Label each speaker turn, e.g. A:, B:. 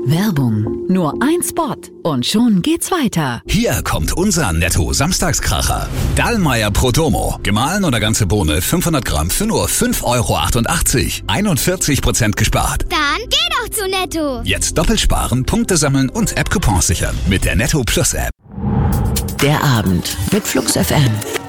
A: Werbung. Nur ein Spot und schon geht's weiter.
B: Hier kommt unser Netto-Samstagskracher. Dallmayr Prodomo. Gemahlen oder ganze Bohne 500 Gramm für nur 5,88 €. 41% gespart.
C: Dann geh doch zu Netto.
B: Jetzt doppelt sparen, Punkte sammeln und App-Coupons sichern. Mit der Netto Plus App.
A: Der Abend mit Flux FM.